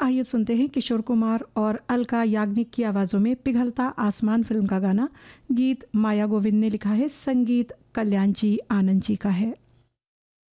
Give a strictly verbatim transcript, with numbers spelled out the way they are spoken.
आइए अब सुनते हैं किशोर कुमार और अलका याग्निक की आवाज़ों में पिघलता आसमान फिल्म का गाना। गीत माया गोविंद ने लिखा है, संगीत कल्याण जी आनंद जी का है।